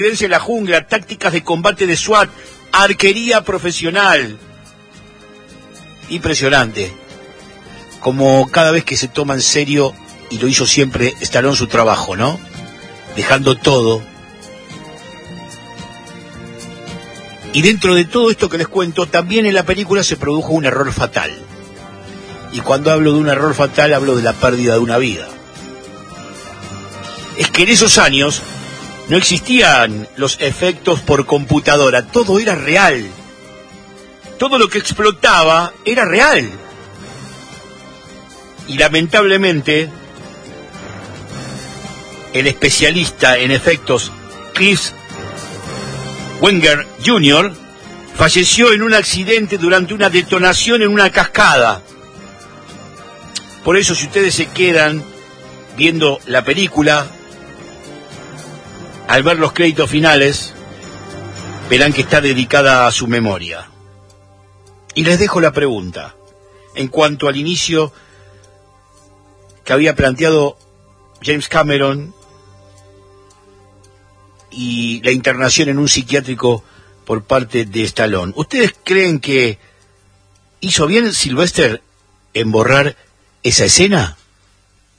en la jungla, tácticas de combate de SWAT, arquería profesional. Impresionante. Como cada vez que se toma en serio, y lo hizo siempre Stallone, su trabajo, ¿no? Dejando todo. Y dentro de todo esto que les cuento, también en la película se produjo un error fatal. Y cuando hablo de un error fatal, hablo de la pérdida de una vida. Es que en esos años no existían los efectos por computadora, todo era real. Todo lo que explotaba era real. Y lamentablemente, el especialista en efectos Cliff Wenger Jr. falleció en un accidente durante una detonación en una cascada. Por eso, si ustedes se quedan viendo la película, al ver los créditos finales, verán que está dedicada a su memoria. Y les dejo la pregunta, en cuanto al inicio que había planteado James Cameron y la internación en un psiquiátrico por parte de Stallone. ¿Ustedes creen que hizo bien Sylvester en borrar esa escena?